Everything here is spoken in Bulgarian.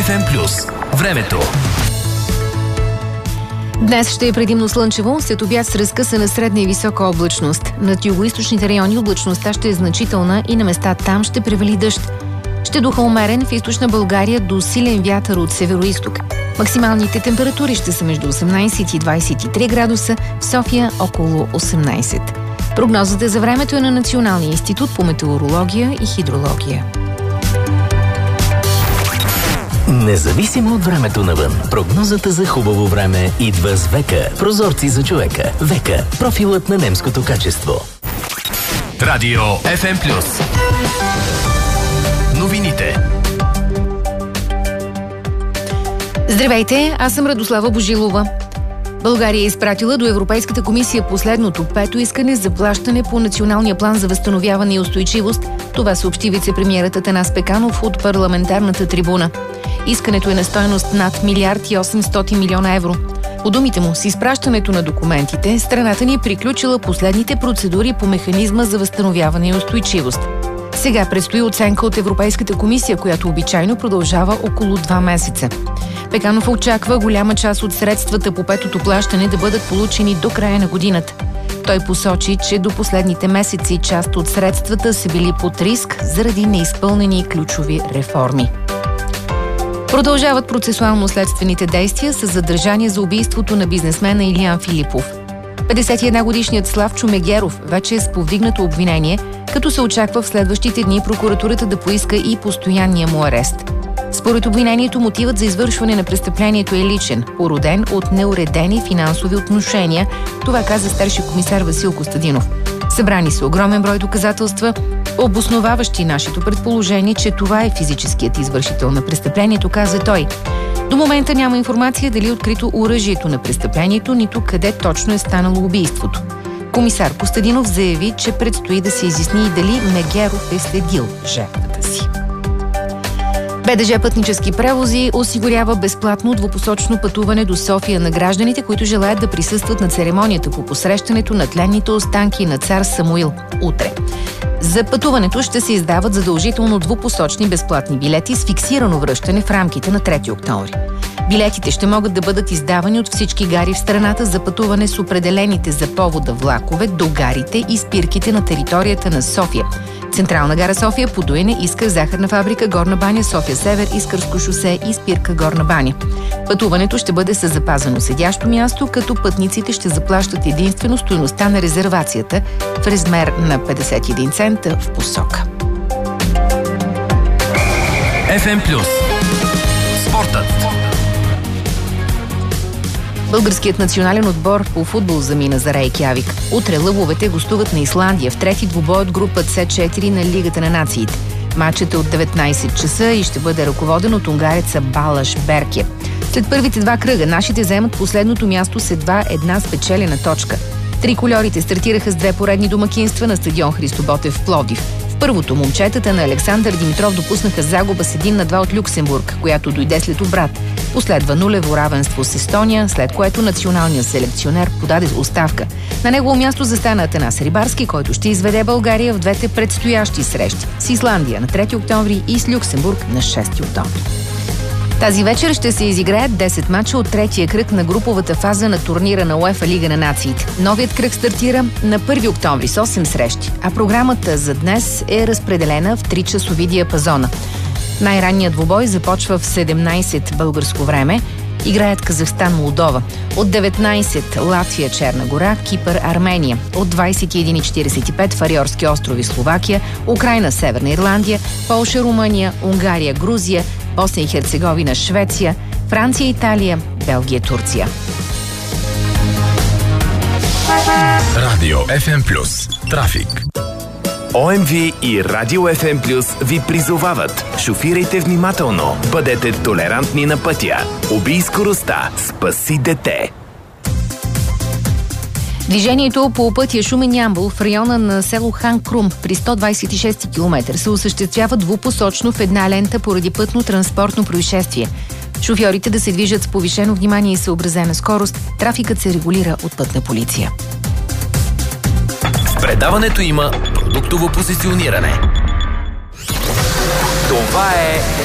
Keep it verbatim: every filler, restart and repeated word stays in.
Еф Ем плюс. Времето. Днес ще е предимно слънчево, след обяд с разкъсана средна и висока облачност. Над югоизточните райони облачността ще е значителна и на места там ще превали дъжд. Ще духа умерен в източна България до силен вятър от североизток. Максималните температури ще са между осемнайсет и двайсет и три градуса, в София около осемнайсет. Прогнозата за времето е на Националния институт по метеорология и хидрология. Независимо от времето навън, прогнозата за хубаво време идва с Века. Прозорци за човека. Века. Профилът на немското качество. Радио Еф Ем плюс. Новините. Здравейте, аз съм Радослава Божилова. България е изпратила до Европейската комисия последното пето искане за плащане по Националния план за възстановяване и устойчивост. Това съобщи вице-премиерът Атанас Пеканов от парламентарната трибуна. Искането е на стойност над милиард и осемстотин милиона евро. По думите му, с изпращането на документите, страната ни е приключила последните процедури по механизма за възстановяване и устойчивост. Сега предстои оценка от Европейската комисия, която обичайно продължава около два месеца. Пеканов очаква голяма част от средствата по петото плащане да бъдат получени до края на годината. Той посочи, че до последните месеци част от средствата са били под риск заради неизпълнени ключови реформи. Продължават процесуално-следствените действия с задържание за убийството на бизнесмена Илиян Филипов. петдесет и една годишният Славчо Мегеров вече е с повдигнато обвинение, като се очаква в следващите дни прокуратурата да поиска и постоянния му арест. Според обвинението, мотивът за извършване на престъплението е личен, породен от неуредени финансови отношения. Това каза старши комисар Васил Костадинов. Събрани са огромен брой доказателства, обосноваващи нашето предположение, че това е физическият извършител на престъплението, каза той. До момента няма информация дали е открито оръжието на престъплението, нито къде точно е станало убийството. Комисар Костадинов заяви, че предстои да се изясни и дали Мегеров е следил жертвата си. БДЖ Пътнически превози осигурява безплатно двупосочно пътуване до София на гражданите, които желаят да присъстват на церемонията по посрещането на тленните останки на цар Самуил утре. За пътуването ще се издават задължително двупосочни безплатни билети с фиксирано връщане в рамките на трети октомври. Билетите ще могат да бъдат издавани от всички гари в страната за пътуване с определените за повода влакове до гарите и спирките на територията на София. Централна гара София, Подуене, Искър, Захарна фабрика, Горна баня, София Север, Искърско шосе и спирка Горна баня. Пътуването ще бъде със запазено седящо място, като пътниците ще заплащат единствено стойността на резервацията в размер на петдесет и един цента в посока. Еф Ем плюс. Спортът. Българският национален отбор по футбол замина за Рейкявик. Утре лъвовете гостуват на Исландия в трети двубой от група С четири на Лигата на нациите. Матчът е от деветнайсет часа и ще бъде ръководен от унгареца Балаш Берке. След първите два кръга нашите заемат последното място с едва една спечелена точка. Трикольорите стартираха с две поредни домакинства на стадион Христо Ботев в Пловдив. В първото момчетата на Александър Димитров допуснаха загуба с един на два от Люксембург, която дойде след обрат. Последва нулево равенство с Естония, след което националният селекционер подаде оставка. На негово място застана Атанас Рибарски, който ще изведе България в двете предстоящи срещи с Исландия на трети октомври и с Люксембург на шести октомври. Тази вечер ще се изиграят десет мача от третия кръг на груповата фаза на турнира на УЕФА Лига на нациите. Новият кръг стартира на първи октомври с осем срещи, а програмата за днес е разпределена в три часови диапазона. Най-ранният двубой започва в седемнайсет българско време. Играят Казахстан, Молдова. От деветнайсет Латвия, Черна гора, Кипър, Армения. От двайсет и една и четирийсет и пет Фариорски острови, Словакия, Украйна, Северна Ирландия, Полша, Румъния, Унгария, Грузия, Босна и Херцеговина, Швеция, Франция, Италия, Белгия, Турция. Радио Еф Ем плюс. Трафик. О Ем Ви и Радио Еф Ем плюс ви призовават. Шофирайте внимателно, бъдете толерантни на пътя. Убий скоростта, спаси дете. Движението по пътя Шумен-Ямбол в района на село Хан Крум при сто двайсет и шести километър се осъществява двупосочно в една лента поради пътно-транспортно происшествие. Шофьорите да се движат с повишено внимание и съобразена скорост. Трафикът се регулира от пътна полиция. В предаването има продуктово позициониране. Това е